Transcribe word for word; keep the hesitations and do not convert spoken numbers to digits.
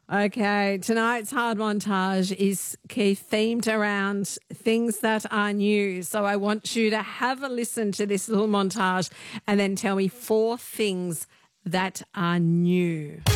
Okay, tonight's hard montage is key themed around things that are new. So I want you to have a listen to this little montage and then tell me four things that are new.